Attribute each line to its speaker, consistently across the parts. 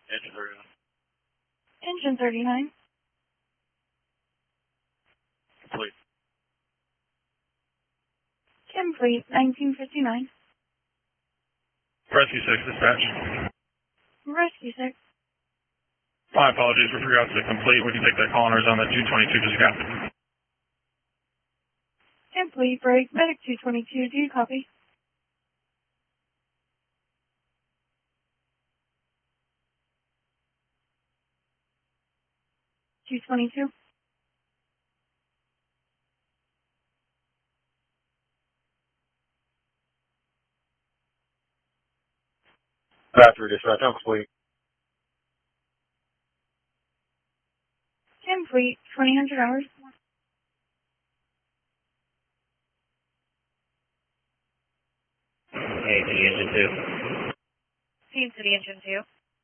Speaker 1: Engine 39.
Speaker 2: Engine 39.
Speaker 1: Complete.
Speaker 2: Complete, 1959.
Speaker 1: Rescue 6, dispatch.
Speaker 2: Rescue 6.
Speaker 1: My apologies, we forgot to complete. We can take that call on our zone that 222 just got.
Speaker 2: Complete, break, medic 222, do you copy? $222.
Speaker 3: Factory dispatch, I'm complete.
Speaker 2: Complete, 2000 hours.
Speaker 4: Hey, City Engine 2.
Speaker 2: Team City Engine 2.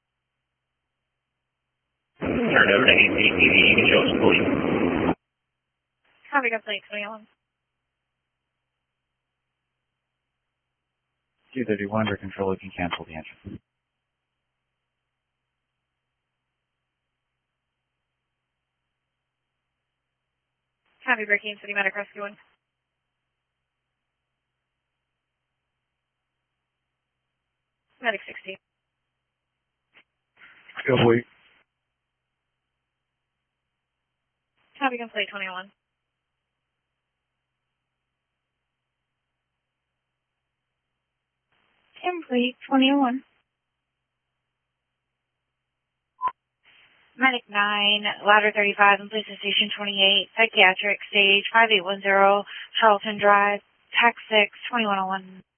Speaker 4: Turn over to ACTV, you can show us complete.
Speaker 2: Copy, complete, 21.
Speaker 3: 231 under control, you can cancel the engine.
Speaker 2: Copy, breaking City Medic Rescue 1. Medic 60.
Speaker 3: Complete.
Speaker 2: Copy, complete, 21. Complete, 21. Medic 9, ladder 35, and police station 28, psychiatric stage 5810, Charlton Drive, TAC 6, 2101.